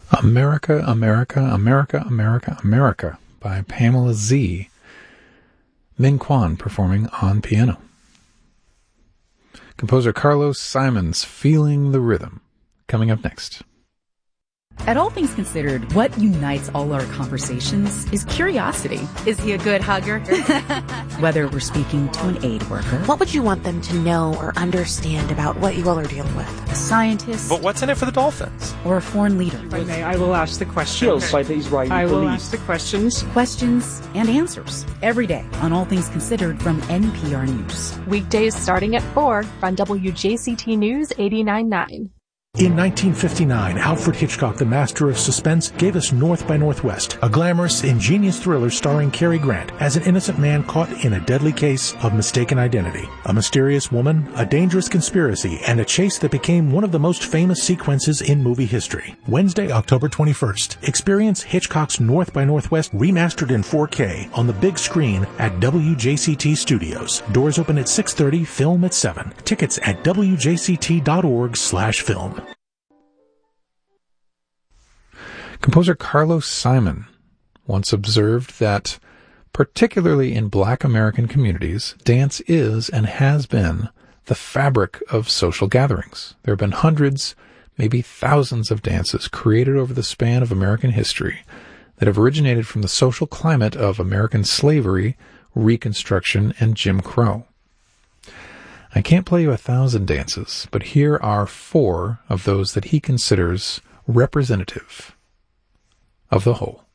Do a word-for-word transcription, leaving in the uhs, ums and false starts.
America, America, America, America, America by Pamela Z. Ming Quan performing on piano. Composer Carlos Simons, Feeling the Rhythm, coming up next. At All Things Considered, what unites all our conversations is curiosity. Is he a good hugger? Whether we're speaking to an aid worker, what would you want them to know or understand about what you all are dealing with? A scientist, but what's in it for the dolphins? Or a foreign leader. If I may, I will ask the questions. By the Israeli I will police. ask the questions. Questions and answers every day on All Things Considered from N P R News. Weekdays starting at four on W J C T News eighty-nine point nine. In nineteen fifty-nine, Alfred Hitchcock, the master of suspense, gave us North by Northwest, a glamorous, ingenious thriller starring Cary Grant as an innocent man caught in a deadly case of mistaken identity. A mysterious woman, a dangerous conspiracy, and a chase that became one of the most famous sequences in movie history. Wednesday, October twenty-first. Experience Hitchcock's North by Northwest remastered in four K on the big screen at W J C T Studios. Doors open at six thirty, film at seven. Tickets at W J C T dot org slash film. Composer Carlos Simon once observed that, particularly in Black American communities, dance is and has been the fabric of social gatherings. There have been hundreds, maybe thousands of dances created over the span of American history that have originated from the social climate of American slavery, Reconstruction, and Jim Crow. I can't play you a thousand dances, but here are four of those that he considers representative of the whole.